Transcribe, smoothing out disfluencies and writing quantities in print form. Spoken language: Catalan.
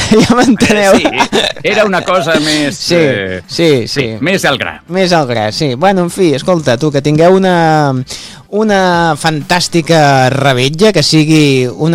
ja m'enteneu. Sí, era una cosa més... Sí. Més al gra. Més al gra, sí. Bueno, en fi, escolta, tu, que tingueu una fantàstica revetlla, que sigui una